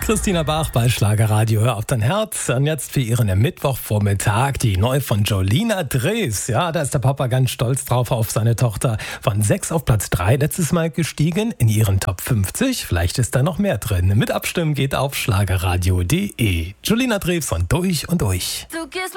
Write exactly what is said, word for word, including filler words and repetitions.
Christina Bach bei Schlagerradio, hör auf dein Herz. Und jetzt für ihren Mittwochvormittag die neu von Jolina Drews. Ja, da ist der Papa ganz stolz drauf auf seine Tochter. Von sechs auf Platz drei letztes Mal gestiegen in ihren Top fünfzig. Vielleicht ist da noch mehr drin. Mit Abstimmen geht auf schlagerradio punkt de. Jolina Drews von Durch und Durch. Du gehst